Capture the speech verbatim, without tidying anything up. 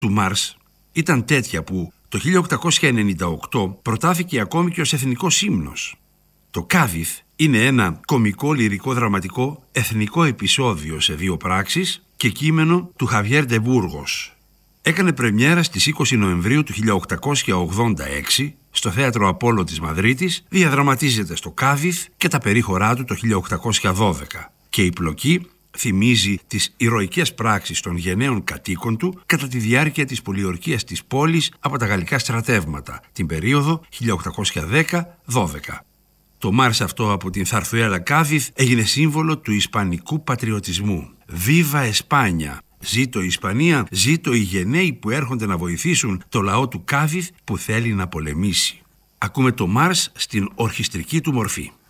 του Μάρς ήταν τέτοια που το χίλια οκτακόσια ενενήντα οκτώ προτάθηκε ακόμη και ως εθνικός ύμνος. Το Κάδιθ είναι ένα κωμικό λυρικό δραματικό εθνικό επεισόδιο σε δύο πράξεις και κείμενο του Χαβιέρ ντε Μπούργος. Έκανε πρεμιέρα στις είκοσι Νοεμβρίου του χίλια οκτακόσια ογδόντα έξι στο Θέατρο Απόλλω της Μαδρίτης, διαδραματίζεται στο Κάδιθ και τα περίχωρά του το χίλια οκτακόσια δώδεκα και η πλοκή θυμίζει τις ηρωικές πράξεις των γενναίων κατοίκων του κατά τη διάρκεια της πολιορκίας της πόλης από τα γαλλικά στρατεύματα, την περίοδο χίλια οκτακόσια δέκα δώδεκα. Το Μάρς αυτό από την Θαρθουέλα Κάδιθ έγινε σύμβολο του ισπανικού πατριωτισμού. Βίβα Εσπάνια! Ζήτω η Ισπανία, ζήτω οι γενναίοι που έρχονται να βοηθήσουν το λαό του Κάδιθ που θέλει να πολεμήσει. Ακούμε το Μάρς στην ορχιστρική του μορφή.